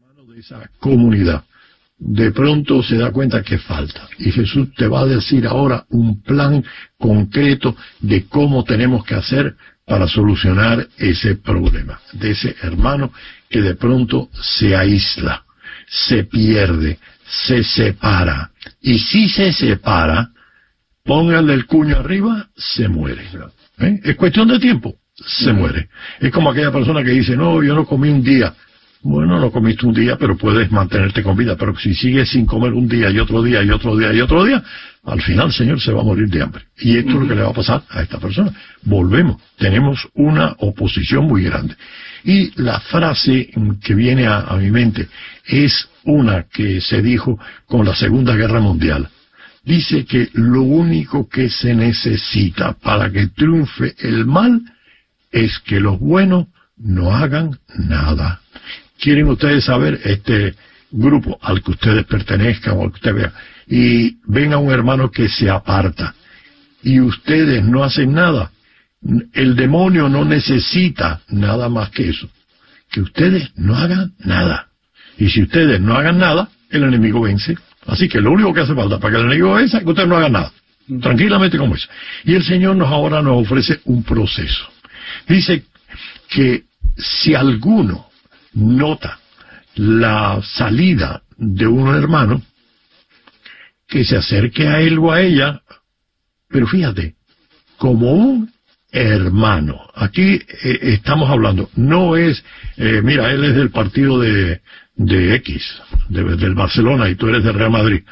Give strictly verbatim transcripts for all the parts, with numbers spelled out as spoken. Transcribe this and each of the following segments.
De esa comunidad, de pronto se da cuenta que falta, y Jesús te va a decir ahora un plan concreto de cómo tenemos que hacer para solucionar ese problema, de ese hermano que de pronto se aísla, se pierde, se separa, y si se separa, póngale el cuño arriba, se muere. ¿Eh? Es cuestión de tiempo, se muere. Es como aquella persona que dice, no, yo no comí un día. Bueno, no comiste un día, pero puedes mantenerte con vida. Pero si sigues sin comer un día y otro día y otro día y otro día, al final, Señor, se va a morir de hambre. Y esto uh-huh. es lo que le va a pasar a esta persona. Volvemos. Tenemos una oposición muy grande. Y la frase que viene a, a mi mente es una que se dijo con la Segunda Guerra Mundial. Dice que lo único que se necesita para que triunfe el mal es que los buenos no hagan nada. ¿Quieren ustedes saber este grupo al que ustedes pertenezcan o al que usted vea? Y ven a un hermano que se aparta y ustedes no hacen nada. El demonio no necesita nada más que eso, que ustedes no hagan nada. Y si ustedes no hagan nada, el enemigo vence. Así que lo único que hace falta para que el enemigo vence es que ustedes no hagan nada, tranquilamente como eso. Y el Señor nos ahora nos ofrece un proceso. Dice que si alguno nota la salida de un hermano, que se acerque a él o a ella, pero fíjate, como un hermano. Aquí eh, estamos hablando, no es, eh, mira, él es del partido de, de X, de, del Barcelona, y tú eres del Real Madrid.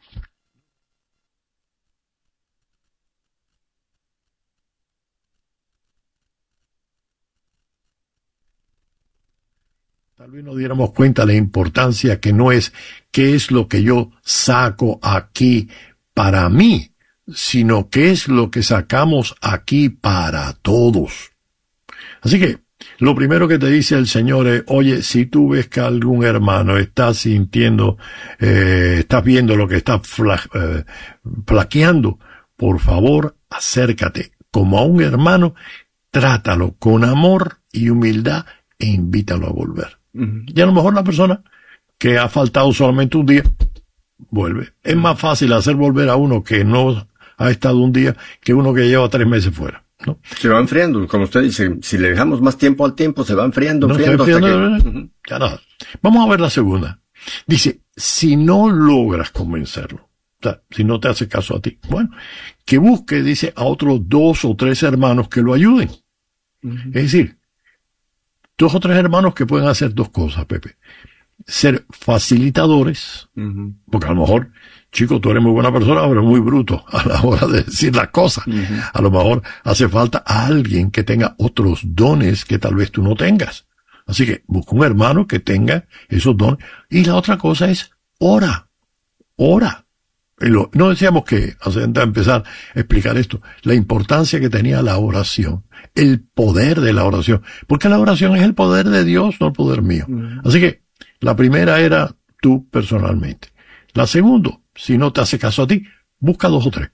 Tal vez nos diéramos cuenta de la importancia que no es qué es lo que yo saco aquí para mí, sino qué es lo que sacamos aquí para todos. Así que, lo primero que te dice el Señor es, oye, si tú ves que algún hermano está sintiendo, eh, estás viendo lo que está fla, eh, flaqueando, por favor, acércate como a un hermano, trátalo con amor y humildad e invítalo a volver. Uh-huh. Y a lo mejor la persona que ha faltado solamente un día, vuelve. Es más fácil hacer volver a uno que no ha estado un día que uno que lleva tres meses fuera, ¿no? Se va enfriando, como usted dice, si le dejamos más tiempo al tiempo, se va enfriando, no, enfriando, enfriando hasta que... uh-huh. Ya nada. Vamos a ver la segunda. Dice, si no logras convencerlo, o sea, si no te hace caso a ti, bueno, que busque, dice, a otros dos o tres hermanos que lo ayuden. Uh-huh. Es decir, dos o tres hermanos que pueden hacer dos cosas, Pepe. Ser facilitadores, uh-huh. porque a lo mejor, chico, tú eres muy buena persona, pero muy bruto a la hora de decir las cosas. Uh-huh. A lo mejor hace falta a alguien que tenga otros dones que tal vez tú no tengas. Así que busca un hermano que tenga esos dones. Y la otra cosa es, ora, ora. Lo, no decíamos que, antes de empezar a explicar esto, la importancia que tenía la oración, el poder de la oración, porque la oración es el poder de Dios, no el poder mío. Uh-huh. Así que, la primera era tú personalmente. La segunda, si no te hace caso a ti, busca dos o tres,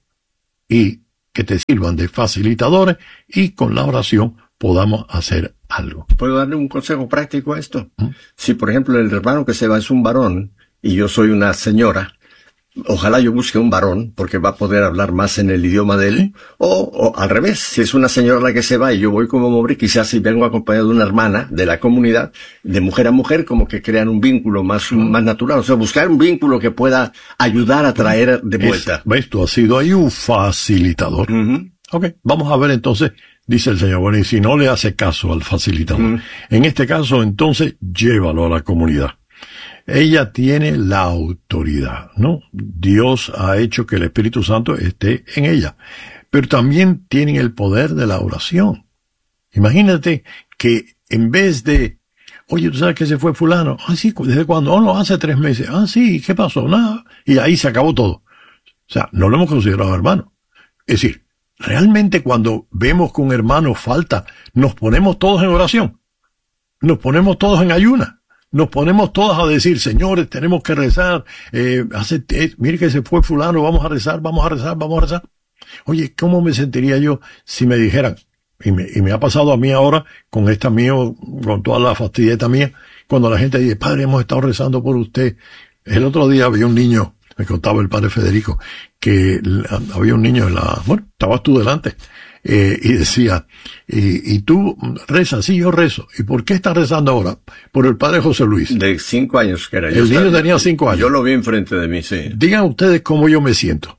y que te sirvan de facilitadores, y con la oración podamos hacer algo. ¿Puedo darle un consejo práctico a esto? ¿Mm? Si, por ejemplo, el hermano que se va es un varón, y yo soy una señora, ojalá yo busque un varón, porque va a poder hablar más en el idioma de él. ¿Sí? O, o al revés, si es una señora la que se va y yo voy como hombre, quizás si vengo acompañado de una hermana de la comunidad, de mujer a mujer, como que crean un vínculo más, uh-huh. más natural. O sea, buscar un vínculo que pueda ayudar a traer de vuelta. Es, ¿ves? Tú has sido ahí un facilitador. Uh-huh. Ok, vamos a ver entonces, dice el Señor, bueno, y si no le hace caso al facilitador, uh-huh. en este caso, entonces, llévalo a la comunidad. Ella tiene la autoridad, ¿no? Dios ha hecho que el Espíritu Santo esté en ella. Pero también tienen el poder de la oración. Imagínate que en vez de, oye, ¿tú sabes que se fue fulano? Ah, sí, ¿desde cuándo? Oh, no, hace tres meses. Ah, sí, ¿qué pasó? Nada. Y ahí se acabó todo. O sea, no lo hemos considerado hermano. Es decir, realmente cuando vemos que un hermano falta, nos ponemos todos en oración. Nos ponemos todos en ayuna. Nos ponemos todos a decir, señores, tenemos que rezar, eh, hace, eh, mire que se fue fulano, vamos a rezar, vamos a rezar, vamos a rezar. Oye, ¿cómo me sentiría yo si me dijeran, Y me, y me ha pasado a mí ahora, con esta mía, con toda la fastidieta mía, cuando la gente dice, padre, hemos estado rezando por usted. El otro día había un niño, me contaba el padre Federico, que había un niño en la, bueno, estabas tú delante, eh, y decía, y, y tú rezas, sí, yo rezo. ¿Y por qué estás rezando ahora? Por el padre José Luis. De cinco años que era. El niño tenía cinco años. Yo lo vi enfrente de mí, sí. Digan ustedes cómo yo me siento.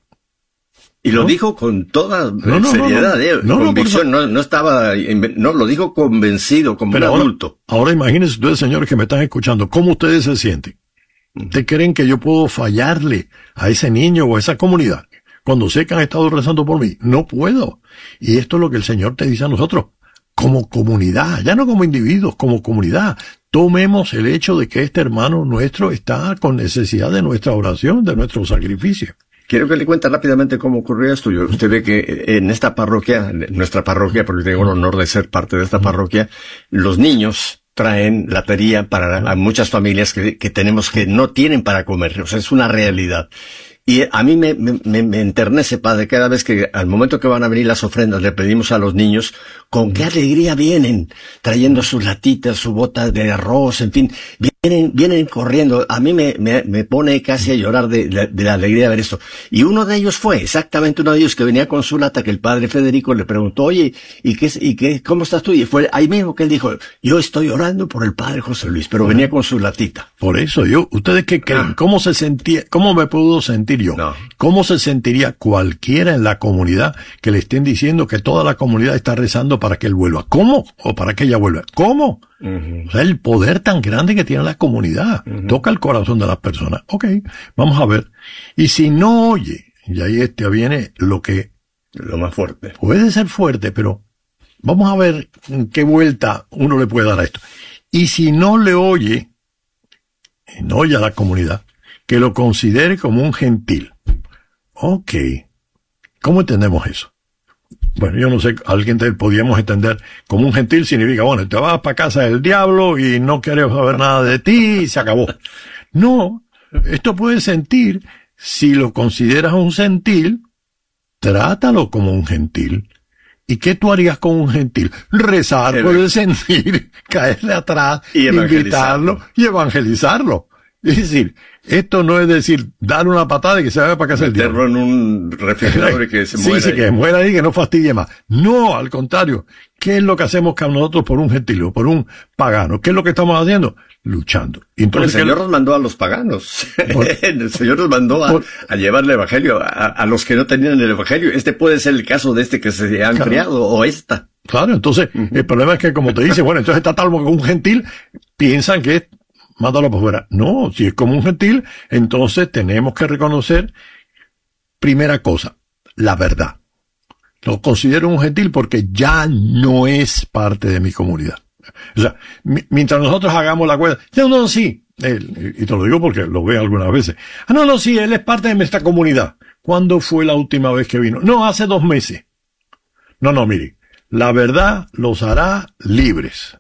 Y lo ¿no? dijo con toda no, no, seriedad, no, no. eh, No, convicción, no, no, no estaba, no, lo dijo convencido, como Pero un ahora, adulto. Ahora imagínense ustedes, señores, que me están escuchando, ¿cómo ustedes se sienten? ¿Ustedes creen que yo puedo fallarle a ese niño o a esa comunidad cuando sé que han estado rezando por mí? No puedo. Y esto es lo que el Señor te dice a nosotros, como comunidad, ya no como individuos, como comunidad. Tomemos el hecho de que este hermano nuestro está con necesidad de nuestra oración, de nuestro sacrificio. Quiero que le cuente rápidamente cómo ocurrió esto. Yo, usted ve que en esta parroquia, nuestra parroquia, porque tengo el honor de ser parte de esta parroquia, los niños traen latería para a muchas familias que, que tenemos que no tienen para comer. O sea, es una realidad. Y a mí me, me, me enternece, padre, cada vez que al momento que van a venir las ofrendas le pedimos a los niños con qué alegría vienen, trayendo sus latitas, su bota de arroz, en fin, vienen, vienen corriendo. A mí me, me, me pone casi a llorar de, de, de la alegría de ver esto. Y uno de ellos fue, exactamente uno de ellos que venía con su lata, que el padre Federico le preguntó, oye, ¿y qué, y qué, cómo estás tú? Y fue ahí mismo que él dijo, yo estoy orando por el padre José Luis, pero venía con su latita. Por eso, yo, ¿ustedes qué creen? ¿Cómo se sentía, cómo me puedo sentir yo? No. ¿Cómo se sentiría cualquiera en la comunidad que le estén diciendo que toda la comunidad está rezando para que él vuelva? ¿Cómo? ¿O para que ella vuelva? ¿Cómo? Uh-huh. O sea, el poder tan grande que tiene la comunidad. Uh-huh. Toca el corazón de las personas. Ok, vamos a ver. Y si no oye, y ahí este viene lo que... Lo más fuerte. Puede ser fuerte, pero vamos a ver qué vuelta uno le puede dar a esto. Y si no le oye, no oye a la comunidad, que lo considere como un gentil. Ok. ¿Cómo entendemos eso? Bueno, yo no sé, alguien te podíamos entender como un gentil significa, bueno, te vas para casa del diablo y no queremos saber nada de ti y se acabó. No, esto puede sentir, si lo consideras un gentil, trátalo como un gentil. ¿Y qué tú harías con un gentil? Rezar por el sentir, caerle atrás, y invitarlo y evangelizarlo. Es decir, esto no es decir, darle una patada y que se vaya para casa del diablo. Meterlo en un refrigerador y que se muera. Sí, sí, que muera ahí, que no fastidie más. No, al contrario. ¿Qué es lo que hacemos nosotros por un gentil o por un pagano? ¿Qué es lo que estamos haciendo? Luchando. Entonces, el Señor nos mandó a los paganos. Por, el Señor nos mandó a, por, a llevar el Evangelio a, a los que no tenían el Evangelio. Este puede ser el caso de este que se han claro, criado o esta. Claro, entonces, uh-huh. el problema es que como te dice, bueno, entonces está tal como un gentil, piensan que es mándalo por fuera. No, si es como un gentil, entonces tenemos que reconocer, primera cosa, la verdad. Lo considero un gentil porque ya no es parte de mi comunidad. O sea, mi, mientras nosotros hagamos la cuenta, no, no, sí, él, y te lo digo porque lo veo algunas veces. Ah, no, no, sí, él es parte de nuestra comunidad. ¿Cuándo fue la última vez que vino? No, hace dos meses. No, no, mire, la verdad los hará libres.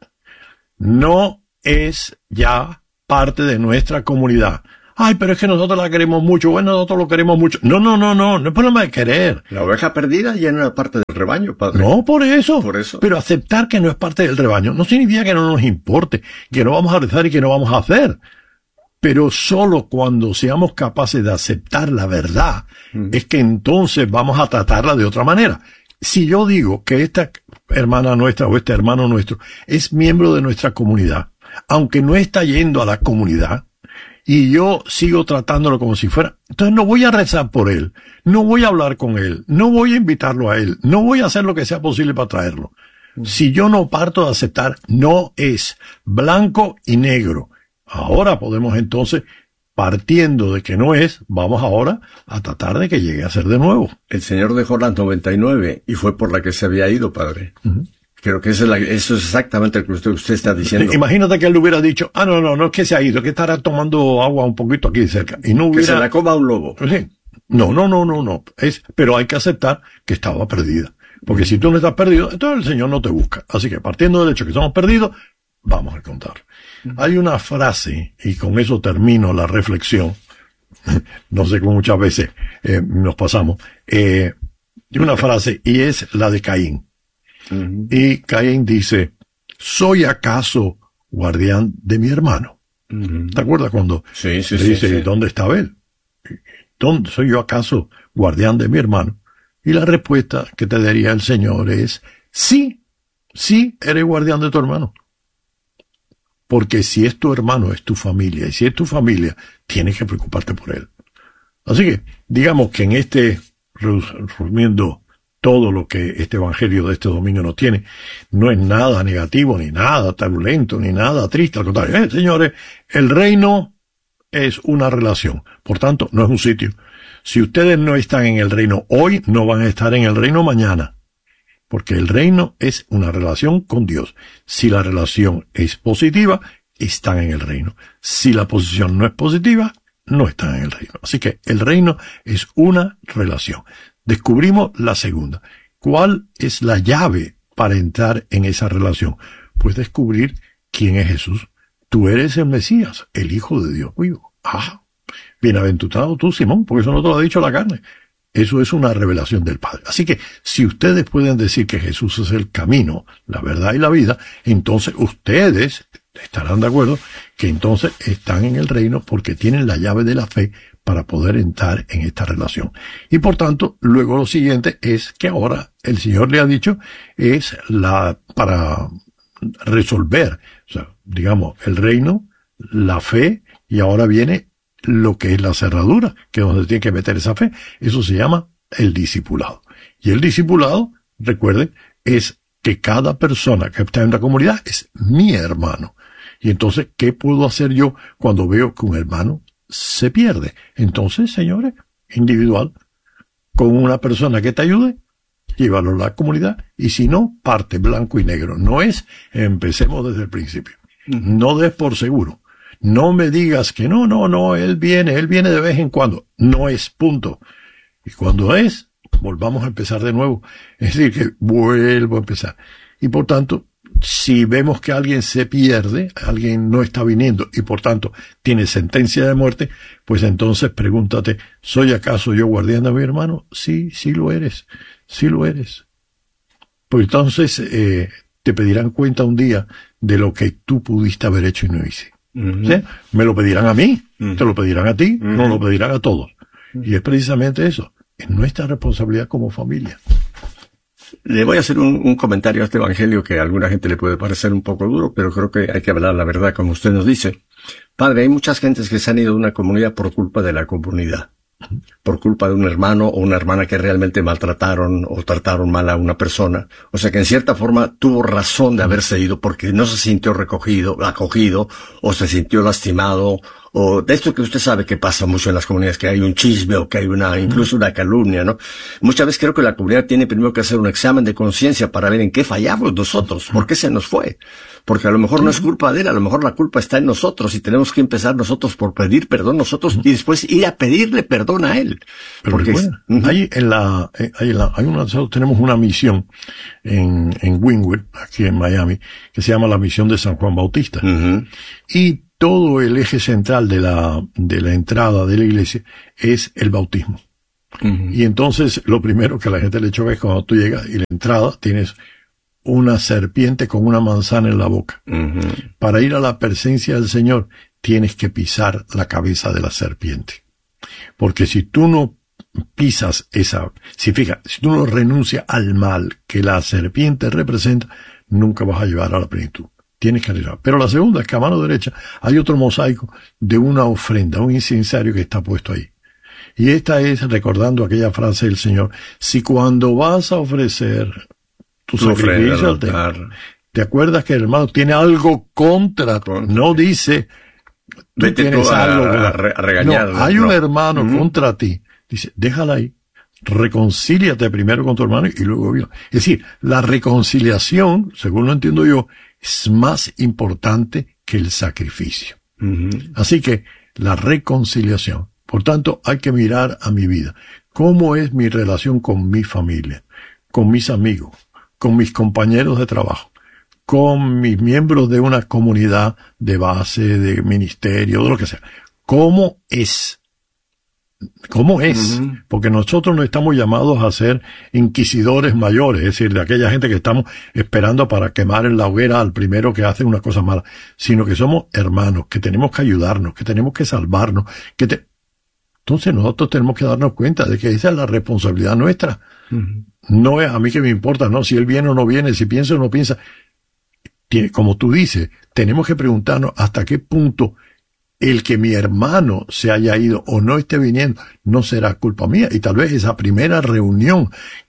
No es ya parte de nuestra comunidad. Ay, pero es que nosotros la queremos mucho. Bueno, nosotros lo queremos mucho. No, no, no, no. No es problema de querer. La oveja perdida ya no es parte del rebaño, padre. No, por eso. Por eso. Pero aceptar que no es parte del rebaño no significa que no nos importe, que no vamos a rezar y que no vamos a hacer. Pero solo cuando seamos capaces de aceptar la verdad, mm. es que entonces vamos a tratarla de otra manera. Si yo digo que esta hermana nuestra o este hermano nuestro es miembro de nuestra comunidad, aunque no está yendo a la comunidad, y yo sigo tratándolo como si fuera, entonces no voy a rezar por él, no voy a hablar con él, no voy a invitarlo a él, no voy a hacer lo que sea posible para traerlo. Si yo no parto de aceptar, no es blanco y negro. Ahora podemos entonces, partiendo de que no es, vamos ahora a tratar de que llegue a ser de nuevo. El Señor dejó las noventa y nueve y fue por la que se había ido, padre. Uh-huh. Creo que eso es, la, eso es exactamente lo que usted, usted está diciendo. Imagínate que él hubiera dicho, ah, no, no, no es que se ha ido, que estará tomando agua un poquito aquí cerca. Y no hubiera... Que se la coma un lobo. Sí. No, no, no, no, no. Es, pero hay que aceptar que estaba perdida. Porque si tú no estás perdido, entonces el Señor no te busca. Así que partiendo del hecho que estamos perdidos, vamos a contar. Uh-huh. Hay una frase, y con eso termino la reflexión. No sé cómo muchas veces eh, nos pasamos. Eh, una frase, y es la de Caín. Uh-huh. Y Caín dice, ¿soy acaso guardián de mi hermano? Uh-huh. ¿Te acuerdas cuando sí, sí, le sí, dice, sí. ¿dónde está Abel? ¿Dónde soy yo acaso guardián de mi hermano? Y la respuesta que te daría el Señor es, sí, sí, eres guardián de tu hermano. Porque si es tu hermano, es tu familia. Y si es tu familia, tienes que preocuparte por él. Así que, digamos que en este, resumiendo todo lo que este evangelio de este domingo nos tiene, no es nada negativo, ni nada turbulento, ni nada triste. Al contrario, eh, señores, el reino es una relación. Por tanto, no es un sitio. Si ustedes no están en el reino hoy, no van a estar en el reino mañana. Porque el reino es una relación con Dios. Si la relación es positiva, están en el reino. Si la posición no es positiva, no están en el reino. Así que el reino es una relación. Descubrimos la segunda. ¿Cuál es la llave para entrar en esa relación? Pues descubrir quién es Jesús. Tú eres el Mesías, el Hijo de Dios vivo. Ah, bienaventurado tú, Simón, porque eso no te lo ha dicho la carne. Eso es una revelación del Padre. Así que, si ustedes pueden decir que Jesús es el camino, la verdad y la vida, entonces ustedes estarán de acuerdo que entonces están en el reino porque tienen la llave de la fe para poder entrar en esta relación. Y por tanto, luego lo siguiente es que ahora el Señor le ha dicho, es la, para resolver, o sea, digamos, el reino, la fe, y ahora viene lo que es la cerradura, que es donde tiene que meter esa fe. Eso se llama el discipulado. Y el discipulado, recuerden, es que cada persona que está en la comunidad es mi hermano. Y entonces, ¿qué puedo hacer yo cuando veo que un hermano se pierde? Entonces, señores, individual, con una persona que te ayude, llévalo a la comunidad, y si no, parte blanco y negro. No es, empecemos desde el principio. No des por seguro. No me digas que no, no, no, él viene, él viene de vez en cuando. No es, punto. Y cuando es, volvamos a empezar de nuevo. Es decir, que vuelvo a empezar. Y por tanto, si vemos que alguien se pierde, alguien no está viniendo y por tanto tiene sentencia de muerte, pues entonces pregúntate, ¿soy acaso yo guardián de mi hermano? Sí, sí lo eres, sí lo eres. Pues entonces eh, te pedirán cuenta un día de lo que tú pudiste haber hecho y no hice. Uh-huh. ¿Sí? Me lo pedirán a mí, uh-huh. Te lo pedirán a ti, uh-huh. No lo pedirán a todos. Uh-huh. Y es precisamente eso, es nuestra responsabilidad como familia. Le voy a hacer un, un comentario a este evangelio que a alguna gente le puede parecer un poco duro, pero creo que hay que hablar la verdad como usted nos dice. Padre, hay muchas gentes que se han ido de una comunidad por culpa de la comunidad. Por culpa de un hermano o una hermana que realmente maltrataron o trataron mal a una persona. O sea que en cierta forma tuvo razón de haberse ido porque no se sintió recogido, acogido, o se sintió lastimado, o de esto que usted sabe que pasa mucho en las comunidades, que hay un chisme o que hay una, incluso una calumnia, ¿no? Muchas veces creo que la comunidad tiene primero que hacer un examen de conciencia para ver en qué fallamos nosotros, por qué se nos fue. Porque a lo mejor no es culpa de él, a lo mejor la culpa está en nosotros y tenemos que empezar nosotros por pedir perdón nosotros y después ir a pedirle perdón a él. Pero porque recuerda, uh-huh. hay en la, hay en la, hay una, nosotros tenemos una misión en, en Wynwood, aquí en Miami, que se llama la misión de San Juan Bautista. Uh-huh. Y todo el eje central de la, de la entrada de la iglesia es el bautismo. Uh-huh. Y entonces lo primero que a la gente le choca es cuando tú llegas y la entrada tienes una serpiente con una manzana en la boca. Uh-huh. Para ir a la presencia del Señor tienes que pisar la cabeza de la serpiente. Porque si tú no pisas esa, si fija, si tú no renuncias al mal que la serpiente representa, nunca vas a llegar a la plenitud. Tienes que arriesgar. Pero la segunda es que a mano derecha hay otro mosaico de una ofrenda, un incensario que está puesto ahí. Y esta es recordando aquella frase del Señor, si cuando vas a ofrecer tu sacrificio al altar, te acuerdas que el hermano tiene algo contra, contra. No dice, tú Vete tienes tú a, algo a, a regañar. No, hay no. un hermano uh-huh. contra ti. Dice, déjala ahí. Reconcíliate primero con tu hermano y luego vino. Es decir, la reconciliación, según lo entiendo yo, es más importante que el sacrificio. Uh-huh. Así que la reconciliación. Por tanto, hay que mirar a mi vida. ¿Cómo es mi relación con mi familia? Con mis amigos, con mis compañeros de trabajo, con mis miembros de una comunidad de base, de ministerio, de lo que sea. ¿Cómo es? ¿Cómo es? Uh-huh. Porque nosotros no estamos llamados a ser inquisidores mayores, es decir, de aquella gente que estamos esperando para quemar en la hoguera al primero que hace una cosa mala, sino que somos hermanos, que tenemos que ayudarnos, que tenemos que salvarnos, que te... Entonces nosotros tenemos que darnos cuenta de que esa es la responsabilidad nuestra. Uh-huh. No es a mí que me importa, no, si él viene o no viene, si piensa o no piensa. Tiene, como tú dices, tenemos que preguntarnos hasta qué punto el que mi hermano se haya ido o no esté viniendo no será culpa mía. Y tal vez esa primera reunión,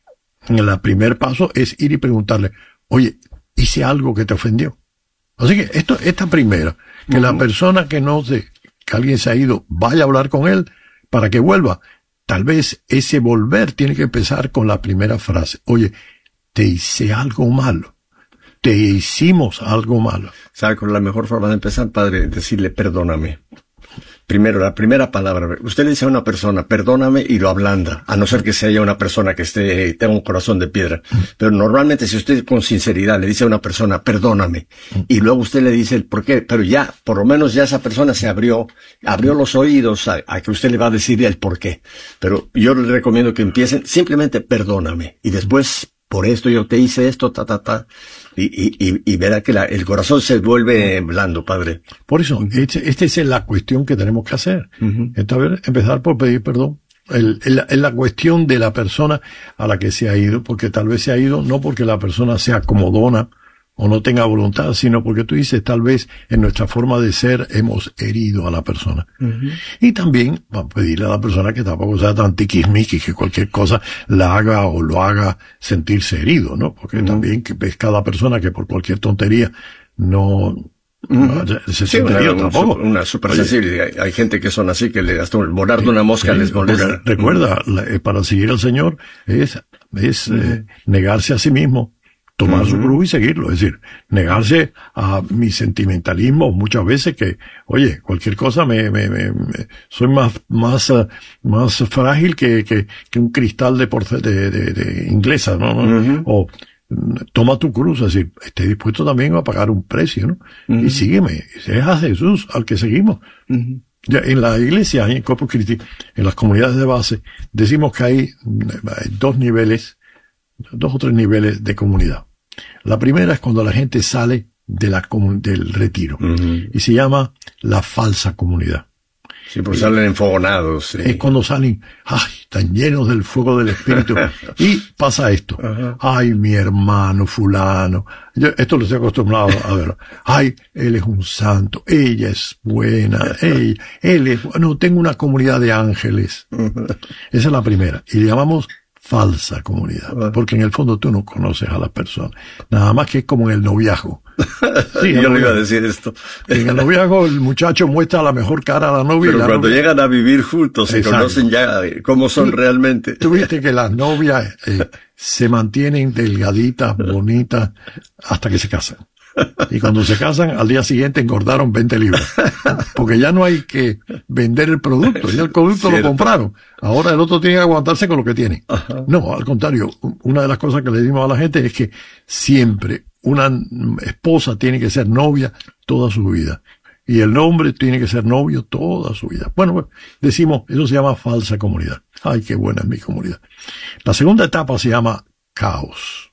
el primer paso es ir y preguntarle, oye, ¿hice algo que te ofendió? Así que esto, esta primera, que uh-huh. la persona que no sé, que alguien se ha ido, vaya a hablar con él para que vuelva. Tal vez ese volver tiene que empezar con la primera frase. Oye, te hice algo malo. Te hicimos algo malo. ¿Sabe cuál es la mejor forma de empezar, padre? Decirle perdóname. Primero, la primera palabra. Usted le dice a una persona, perdóname, y lo ablanda. A no ser que sea una persona que esté, tenga un corazón de piedra. Pero normalmente, si usted con sinceridad le dice a una persona, perdóname, y luego usted le dice el por qué, pero ya, por lo menos ya esa persona se abrió, abrió los oídos a, a que usted le va a decir el por qué. Pero yo le recomiendo que empiecen simplemente perdóname. Y después, por esto yo te hice esto, ta, ta, ta. Y, y, y, y verá que la, el corazón se vuelve blando, padre. Por eso, esta este es la cuestión que tenemos que hacer. Uh-huh. Esta vez, empezar por pedir perdón. El, el, el, la cuestión de la persona a la que se ha ido, porque tal vez se ha ido no porque la persona sea acomodona o no tenga voluntad, sino porque tú dices, tal vez en nuestra forma de ser hemos herido a la persona. Uh-huh. Y también va a pedirle a la persona que tampoco sea tan tiquismiqui, que cualquier cosa la haga o lo haga sentirse herido, ¿no? Porque uh-huh. también que ves cada persona que por cualquier tontería no... Uh-huh. Se sí, una, tampoco. Un, una super sensible. Hay, hay gente que son así, que le, hasta el volar de una mosca eh, les molesta. Recuerda, uh-huh. la, para seguir al Señor es, es uh-huh. eh, negarse a sí mismo, tomar uh-huh. su cruz y seguirlo. Es decir, negarse a mi sentimentalismo muchas veces que, oye, cualquier cosa me, me, me, me soy más, más, uh, más frágil que, que, que un cristal de, porce, de, de, de inglesa, ¿no? Uh-huh. O, toma tu cruz, es decir, esté dispuesto también a pagar un precio, ¿no? Uh-huh. Y sígueme, es a Jesús al que seguimos. Uh-huh. Ya en la iglesia, en Corpus Christi, en las comunidades de base, decimos que hay, hay dos niveles, dos o tres niveles de comunidad. La primera es cuando la gente sale de la, del retiro, uh-huh. y se llama la falsa comunidad. Sí, pues salen enfogonados. Sí. Es cuando salen, ay, están llenos del fuego del Espíritu. Y pasa esto. Uh-huh. Ay, mi hermano fulano. Yo esto lo estoy acostumbrado a ver. Ay, él es un santo. Ella es buena. Ella, él es bueno. Tengo una comunidad de ángeles. Uh-huh. Esa es la primera. Y le llamamos falsa comunidad. Uh-huh. Porque en el fondo tú no conoces a las personas. Nada más que es como en el noviazgo. Sí, yo le iba a decir esto. En el noviazgo el muchacho muestra la mejor cara a la novia. Pero y la cuando novia... llegan a vivir juntos se Exacto. conocen ya cómo son tú, realmente. Tú viste que las novias eh, se mantienen delgaditas, bonitas, hasta que se casan. Y cuando se casan, al día siguiente engordaron veinte libras. Porque ya no hay que vender el producto, ya el producto Cierto. Lo compraron. Ahora el otro tiene que aguantarse con lo que tiene. Ajá. No, al contrario, una de las cosas que le decimos a la gente es que siempre una esposa tiene que ser novia toda su vida. Y el hombre tiene que ser novio toda su vida. Bueno, decimos, eso se llama falsa comunidad. Ay, qué buena es mi comunidad. La segunda etapa se llama caos.